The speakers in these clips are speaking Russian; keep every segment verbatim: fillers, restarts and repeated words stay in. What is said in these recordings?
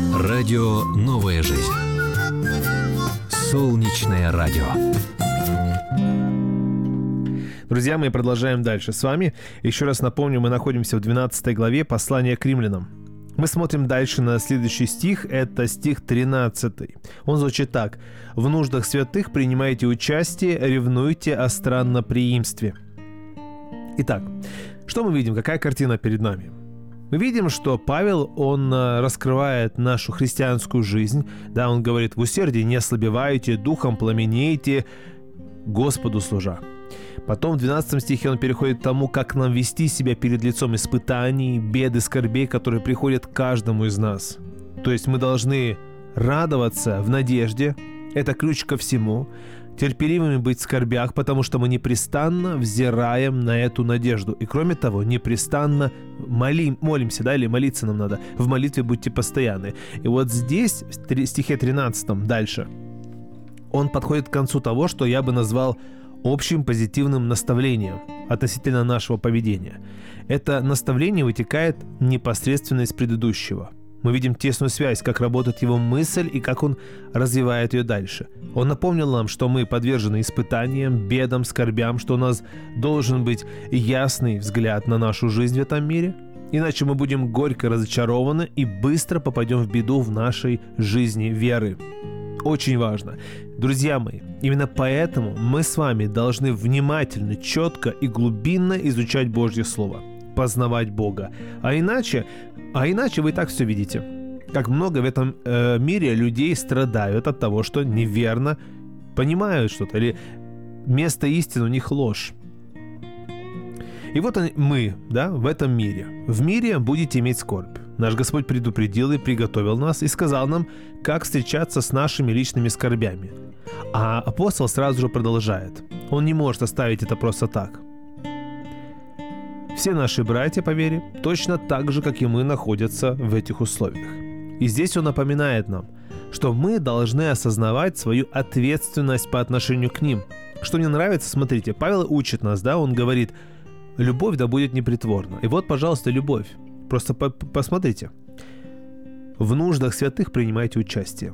Радио «Новая жизнь». Солнечное радио. Друзья, мы продолжаем дальше с вами. Еще раз напомню, мы находимся в двенадцатой главе послания к римлянам. Мы смотрим дальше на следующий стих, это стих тринадцатый. Он звучит так. «В нуждах святых принимайте участие, ревнуйте о странноприимстве». Итак, что мы видим? Какая картина перед нами? Мы видим, что Павел, он раскрывает нашу христианскую жизнь. Да, он говорит, в усердии не ослабевайте, духом пламенейте, Господу служа. Потом в двенадцатом стихе он переходит к тому, как нам вести себя перед лицом испытаний, бед и скорбей, которые приходят к каждому из нас. То есть мы должны радоваться в надежде, это ключ ко всему, терпеливыми быть в скорбях, потому что мы непрестанно взираем на эту надежду. И кроме того, непрестанно молим, молимся, да, или молиться нам надо. В молитве будьте постоянны. И вот здесь, в стихе тринадцатом, дальше, он подходит к концу того, что я бы назвал общим позитивным наставлением относительно нашего поведения. Это наставление вытекает непосредственно из предыдущего. Мы видим тесную связь, как работает его мысль и как он развивает ее дальше. Он напомнил нам, что мы подвержены испытаниям, бедам, скорбям, что у нас должен быть ясный взгляд на нашу жизнь в этом мире, иначе мы будем горько разочарованы и быстро попадем в беду в нашей жизни веры. Очень важно. Друзья мои, именно поэтому мы с вами должны внимательно, четко и глубинно изучать Божье Слово, познавать Бога. А иначе, а иначе вы и так все видите. Как много в этом э, мире людей страдают от того, что неверно понимают что-то, или вместо истины у них ложь. И вот они, мы, да, в этом мире. В мире будете иметь скорбь. Наш Господь предупредил и приготовил нас, и сказал нам, как встречаться с нашими личными скорбями. А апостол сразу же продолжает. Он не может оставить это просто так. Все наши братья по вере точно так же, как и мы, находятся в этих условиях. И здесь он напоминает нам, что мы должны осознавать свою ответственность по отношению к ним. Что мне нравится, смотрите, Павел учит нас, да, он говорит, любовь да будет непритворна. И вот, пожалуйста, любовь. Просто по- посмотрите. В нуждах святых принимайте участие.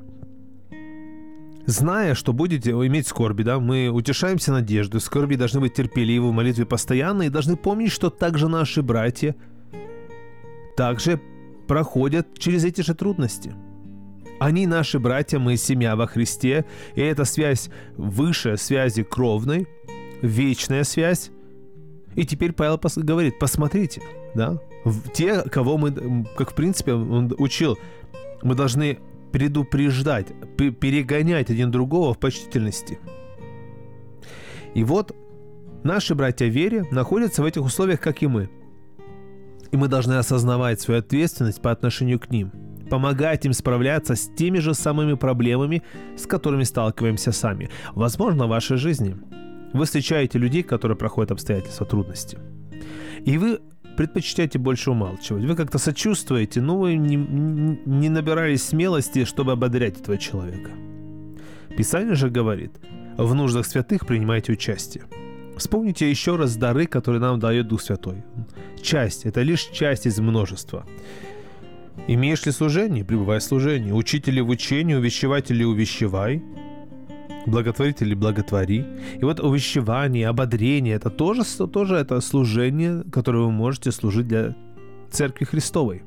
Зная, что будете иметь скорби, да, мы утешаемся надеждой, скорби должны быть терпеливы, в молитве постоянно, и должны помнить, что также наши братья также проходят через эти же трудности. Они наши братья, мы семья во Христе, и эта связь выше связи кровной, вечная связь. И теперь Павел говорит, посмотрите, да, те, кого мы, как в принципе он учил, мы должны предупреждать, перегонять один другого в почтительности. И вот наши братья в вере находятся в этих условиях, как и мы. И мы должны осознавать свою ответственность по отношению к ним, помогать им справляться с теми же самыми проблемами, с которыми сталкиваемся сами. Возможно, в вашей жизни вы встречаете людей, которые проходят обстоятельства, трудности. И вы предпочитаете больше умалчивать. Вы как-то сочувствуете, но вы не, не набирались смелости, чтобы ободрять этого человека. Писание же говорит, в нуждах святых принимайте участие. Вспомните еще раз дары, которые нам дает Дух Святой. Часть, это лишь часть из множества. Имеешь ли служение? Пребывай в служении. Учитель ли в учении, увещеватель ли увещевай. Благотворитель или благотвори. И вот увещевание, ободрение, это тоже, тоже это служение, которое вы можете служить для Церкви Христовой.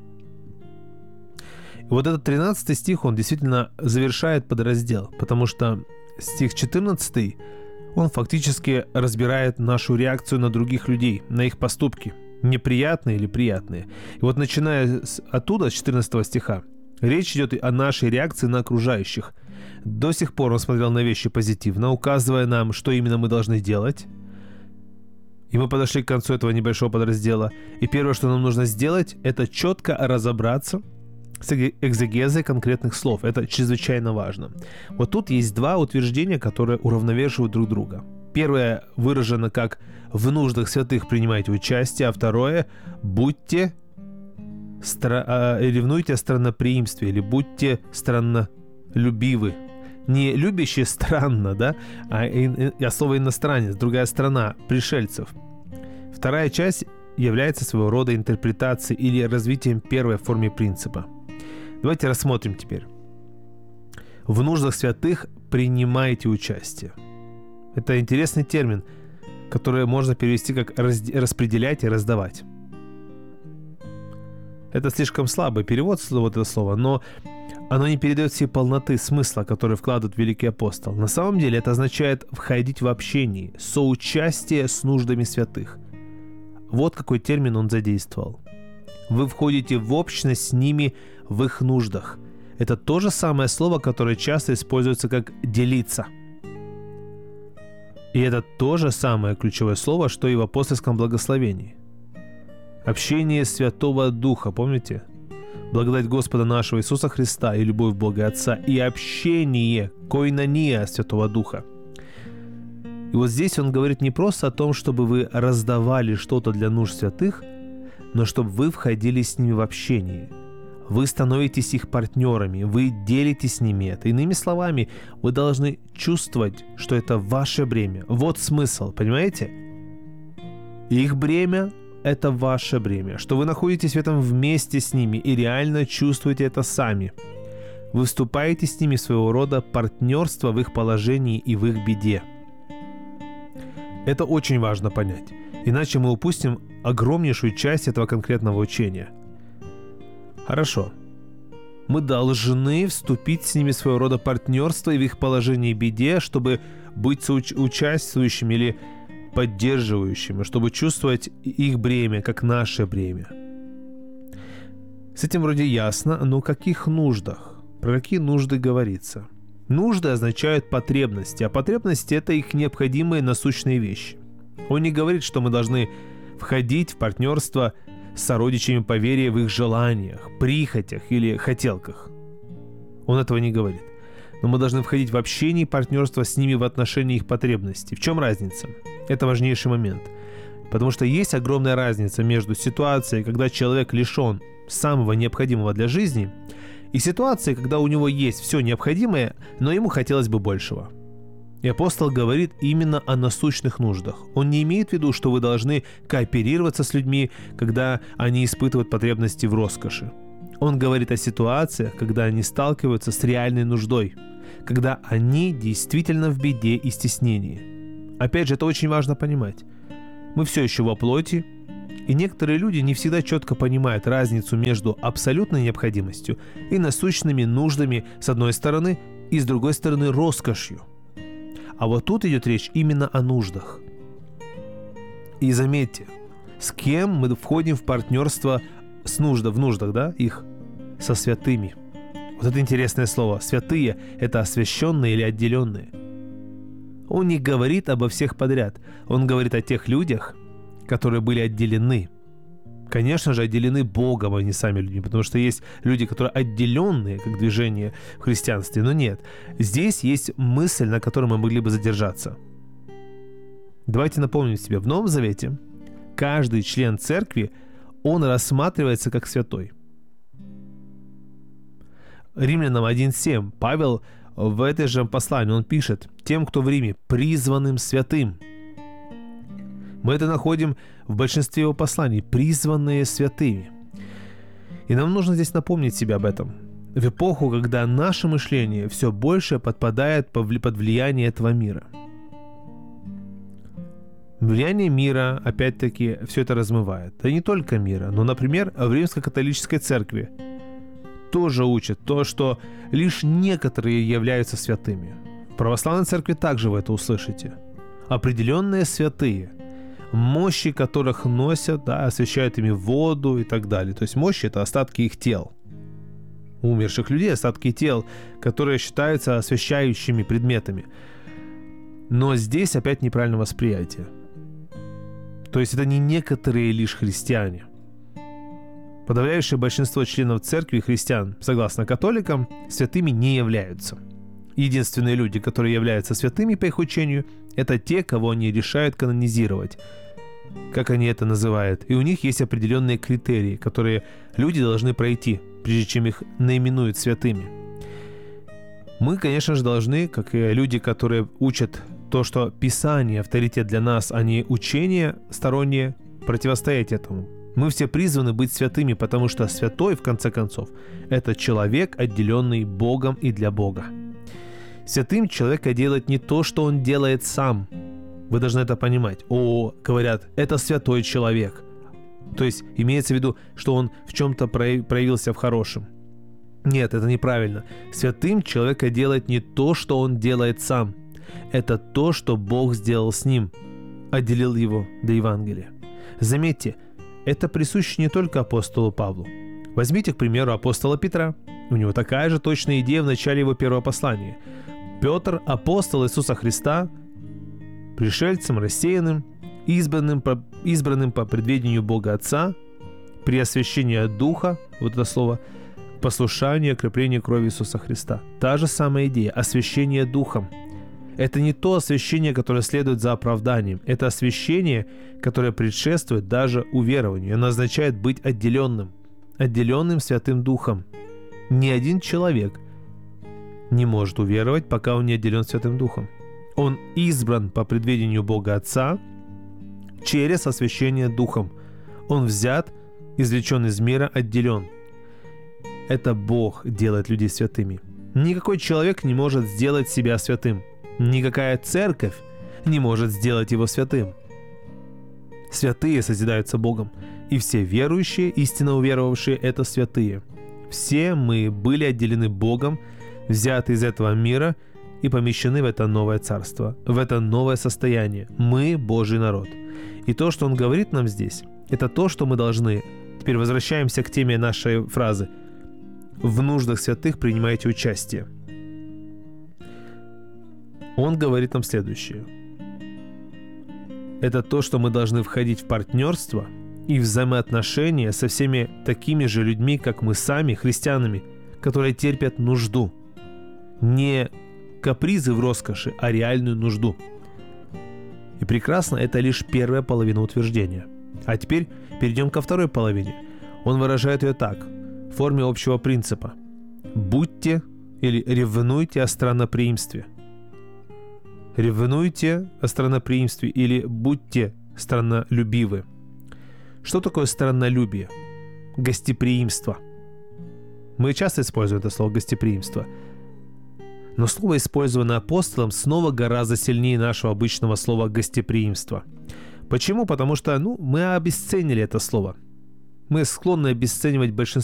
И вот этот тринадцатый стих, он действительно завершает подраздел, потому что стих четырнадцатый, он фактически разбирает нашу реакцию на других людей, на их поступки, неприятные или приятные. И вот начиная с, оттуда, с четырнадцатого стиха, речь идет о нашей реакции на окружающих. До сих пор он смотрел на вещи позитивно, указывая нам, что именно мы должны делать. И мы подошли к концу этого небольшого подраздела. И первое, что нам нужно сделать, это четко разобраться с экзегезой конкретных слов. Это чрезвычайно важно. Вот тут есть два утверждения, которые уравновешивают друг друга. Первое выражено как «в нуждах святых принимайте участие», а второе «будьте стра... ревнуйте о странноприимстве» или «будьте страннолюбивы». Не любящие странно, да, а, а слово иностранец, другая страна, пришельцев. Вторая часть является своего рода интерпретацией или развитием первой формы принципа. Давайте рассмотрим теперь. В нуждах святых принимайте участие. Это интересный термин, который можно перевести как распределять и раздавать. Это слишком слабый перевод вот это слова, но оно не передает всей полноты смысла, который вкладывает великий апостол. На самом деле это означает входить в общение, соучастие с нуждами святых. Вот какой термин он задействовал. Вы входите в общность с ними в их нуждах. Это то же самое слово, которое часто используется как «делиться». И это то же самое ключевое слово, что и в апостольском благословении. Общение Святого Духа, помните? Благодать Господа нашего Иисуса Христа и любовь Бога Отца и общение, койнония Святого Духа. И вот здесь он говорит не просто о том, чтобы вы раздавали что-то для нужд святых, но чтобы вы входили с ними в общение. Вы становитесь их партнерами, вы делитесь с ними это. Иными словами, вы должны чувствовать, что это ваше бремя. Вот смысл, понимаете? Их бремя – это ваше бремя, что вы находитесь в этом вместе с ними и реально чувствуете это сами. Вы вступаете с ними в своего рода партнерство в их положении и в их беде. Это очень важно понять, иначе мы упустим огромнейшую часть этого конкретного учения. Хорошо. Мы должны вступить с ними в своего рода партнерство и в их положении и беде, чтобы быть соучаствующими или поддерживающими, чтобы чувствовать их бремя, как наше бремя. С этим вроде ясно, но о каких нуждах? Про какие нужды говорится? Нужды означают потребности, а потребности – это их необходимые насущные вещи. Он не говорит, что мы должны входить в партнерство с сородичами по вере в их желаниях, прихотях или хотелках. Он этого не говорит. Но мы должны входить в общение и партнерство с ними в отношении их потребностей. В чем разница? Это важнейший момент. Потому что есть огромная разница между ситуацией, когда человек лишен самого необходимого для жизни, и ситуацией, когда у него есть все необходимое, но ему хотелось бы большего. И апостол говорит именно о насущных нуждах. Он не имеет в виду, что вы должны кооперироваться с людьми, когда они испытывают потребности в роскоши. Он говорит о ситуациях, когда они сталкиваются с реальной нуждой, когда они действительно в беде и стеснении. Опять же, это очень важно понимать. Мы все еще во плоти, и некоторые люди не всегда четко понимают разницу между абсолютной необходимостью и насущными нуждами с одной стороны и с другой стороны роскошью. А вот тут идет речь именно о нуждах. И заметьте, с кем мы входим в партнерство с нужда, в нуждах, да, их, со святыми. Вот это интересное слово. Святые – это освященные или отделенные. Он не говорит обо всех подряд. Он говорит о тех людях, которые были отделены. Конечно же, отделены Богом, а не сами людьми, потому что есть люди, которые отделенные, как движение в христианстве, но нет. Здесь есть мысль, на которой мы могли бы задержаться. Давайте напомним себе, в Новом Завете каждый член церкви, он рассматривается как святой. Римлянам один семь Павел в этой же послании, он пишет: «Тем, кто в Риме, призванным святым». Мы это находим в большинстве его посланий, призванные святыми. И нам нужно здесь напомнить себе об этом. В эпоху, когда наше мышление все больше подпадает под влияние этого мира. Влияние мира, опять-таки, все это размывает. Да и не только мира, но, например, в Римско-католической церкви тоже учат то, что лишь некоторые являются святыми. В православной церкви также вы это услышите. Определенные святые, мощи которых носят, да, освящают ими воду и так далее. То есть мощи – это остатки их тел. У умерших людей остатки тел, которые считаются освящающими предметами. Но здесь опять неправильное восприятие. То есть это не некоторые лишь христиане. Подавляющее большинство членов церкви христиан, согласно католикам, святыми не являются. Единственные люди, которые являются святыми по их учению, это те, кого они решают канонизировать, как они это называют. И у них есть определенные критерии, которые люди должны пройти, прежде чем их наименуют святыми. Мы, конечно же, должны, как и люди, которые учат то, что Писание авторитет для нас, а не учение стороннее, противостоять этому. Мы все призваны быть святыми, потому что святой, в конце концов, это человек, отделенный Богом и для Бога. Святым человека делает не то, что он делает сам. Вы должны это понимать. О, говорят, это святой человек. То есть имеется в виду, что он в чем-то проявился в хорошем. Нет, это неправильно. Святым человека делает не то, что он делает сам. Это то, что Бог сделал с ним, отделил его до Евангелия. Заметьте, это присуще не только апостолу Павлу. Возьмите, к примеру, апостола Петра. У него такая же точная идея в начале его первого послания. Петр, апостол Иисуса Христа, пришельцем, рассеянным, избранным по, избранным по предведению Бога Отца, при освящении от Духа, вот это слово, послушание, окрепление крови Иисуса Христа. Та же самая идея, освящение Духом. Это не то освящение, которое следует за оправданием. Это освящение, которое предшествует даже уверованию. Оно означает быть отделенным. Отделенным Святым Духом. Ни один человек не может уверовать, пока он не отделен Святым Духом. Он избран по предведению Бога Отца через освящение Духом. Он взят, извлечен из мира, отделен. Это Бог делает людей святыми. Никакой человек не может сделать себя святым. Никакая церковь не может сделать его святым. Святые созидаются Богом, и все верующие, истинно уверовавшие, это святые. Все мы были отделены Богом, взяты из этого мира и помещены в это новое царство, в это новое состояние. Мы Божий народ. И то, что Он говорит нам здесь, это то, что мы должны. Теперь возвращаемся к теме нашей фразы. В нуждах святых принимайте участие. Он говорит нам следующее. Это то, что мы должны входить в партнерство и взаимоотношения со всеми такими же людьми, как мы сами, христианами, которые терпят нужду. Не капризы в роскоши, а реальную нужду. И прекрасно, это лишь первая половина утверждения. А теперь перейдем ко второй половине. Он выражает ее так, в форме общего принципа. Будьте или ревнуйте о странноприимстве. Ревнуйте о странноприимстве или будьте страннолюбивы. Что такое страннолюбие? Гостеприимство. Мы часто используем это слово «гостеприимство». Но слово, использованное апостолом, снова гораздо сильнее нашего обычного слова «гостеприимство». Почему? Потому что ну, мы обесценили это слово. Мы склонны обесценивать большинство